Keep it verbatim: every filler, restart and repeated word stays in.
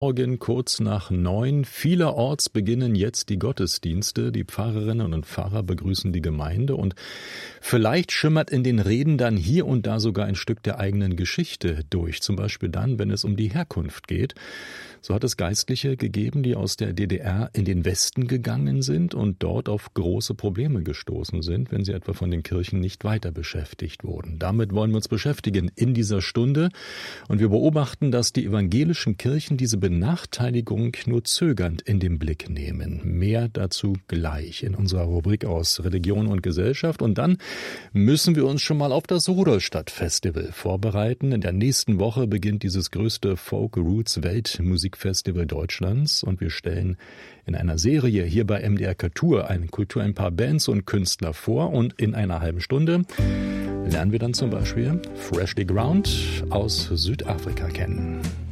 Morgen kurz nach neun. Vielerorts beginnen jetzt die Gottesdienste. Die Pfarrerinnen und Pfarrer begrüßen die Gemeinde und vielleicht schimmert in den Reden dann hier und da sogar ein Stück der eigenen Geschichte durch. Zum Beispiel dann, wenn es um die Herkunft geht. So hat es Geistliche gegeben, die aus der D D R in den Westen gegangen sind und dort auf große Probleme gestoßen sind, wenn sie etwa von den Kirchen nicht weiter beschäftigt wurden. Damit wollen wir uns beschäftigen in dieser Stunde. Und wir beobachten, dass die evangelischen Kirchen diese Benachteiligung nur zögernd in den Blick nehmen. Mehr dazu gleich in unserer Rubrik aus Religion und Gesellschaft. Und dann müssen wir uns schon mal auf das Rudolstadt Festival vorbereiten. In der nächsten Woche beginnt dieses größte Folk-Roots-Weltmusikfestival Deutschlands und wir stellen in einer Serie hier bei M D R Kultur ein, Kultur ein paar Bands und Künstler vor und in einer halben Stunde lernen wir dann zum Beispiel Freshly Ground aus Südafrika kennen.